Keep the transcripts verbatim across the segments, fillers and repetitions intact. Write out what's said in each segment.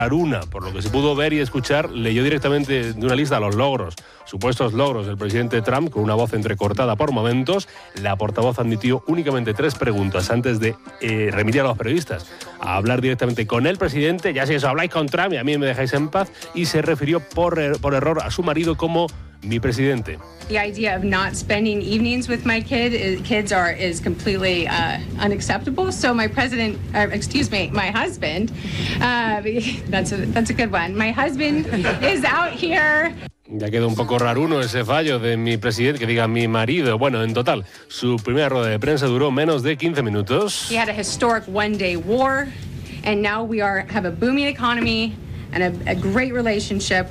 Haruna, por lo que se pudo ver y escuchar, leyó directamente de una lista los logros, supuestos logros del presidente Trump, con una voz entrecortada por momentos. La portavoz admitió únicamente tres preguntas antes de eh, remitir a los periodistas a hablar directamente con el presidente. Ya sé eso, habláis con Trump y a mí me dejáis en paz. Y se refirió por, er, por error a su marido como mi presidente. The idea of not spending evenings with my kid is, kids are is completely uh, unacceptable. So my president, uh, excuse me, my husband, uh, that's a that's a good one. My husband is out here. Ya quedó un poco raruno ese fallo de mi presidente, que diga mi marido. Bueno, en total, su primera rueda de prensa duró menos de quince minutos. He had a historic one-day war, and now we are have a booming economy and a, a great relationship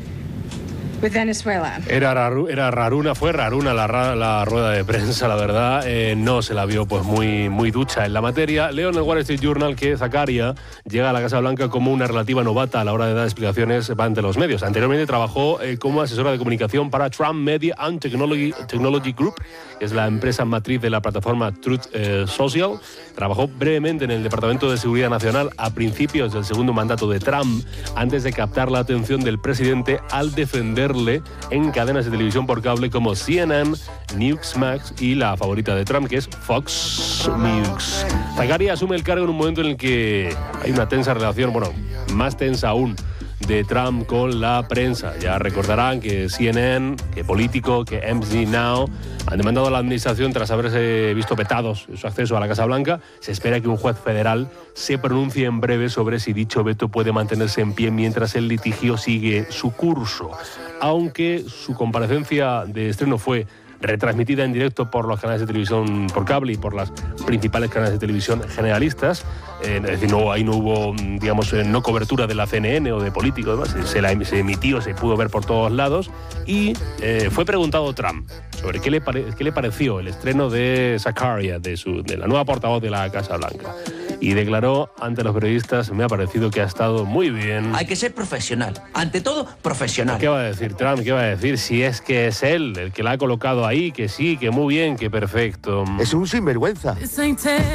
with Venezuela. Era, raru, era raruna, fue raruna la, la rueda de prensa, la verdad. Eh, no se la vio pues muy, muy ducha en la materia. Leo en el Wall Street Journal que Zakaria llega a la Casa Blanca como una relativa novata a la hora de dar explicaciones ante los medios. Anteriormente trabajó eh, como asesora de comunicación para Trump Media and Technology, Technology Group, que es la empresa matriz de la plataforma Truth eh, Social. Trabajó brevemente en el Departamento de Seguridad Nacional a principios del segundo mandato de Trump, antes de captar la atención del presidente al defender en cadenas de televisión por cable como C N N, Newsmax y la favorita de Trump, que es Fox News. Zakaria asume el cargo en un momento en el que hay una tensa relación, bueno, más tensa aún, de Trump con la prensa. Ya recordarán que C N N, que Político, que M S N B C Now han demandado a la administración tras haberse visto vetados su acceso a la Casa Blanca. Se espera que un juez federal se pronuncie en breve sobre si dicho veto puede mantenerse en pie mientras el litigio sigue su curso. Aunque su comparecencia de estreno fue retransmitida en directo por los canales de televisión por cable y por las principales canales de televisión generalistas. Eh, es decir, no, ahí no hubo, digamos, eh, no cobertura de la C N N o de Político, además, se, la, se emitió, se pudo ver por todos lados. Y eh, fue preguntado Trump sobre qué le, pare, qué le pareció el estreno de Zakaria, de, su, de la nueva portavoz de la Casa Blanca. Y declaró ante los periodistas: me ha parecido que ha estado muy bien. Hay que ser profesional. Ante todo, profesional. ¿Qué va a decir Trump? ¿Qué va a decir? Si es que es él el que la ha colocado ahí, que sí, que muy bien, que perfecto. Es un sinvergüenza.